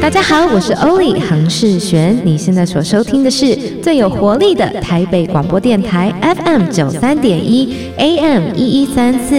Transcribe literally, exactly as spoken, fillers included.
大家好，我是欧丽杭世璇，你现在所收听的是最有活力的台北广播电台 F M 九三点一 A M 一一三四。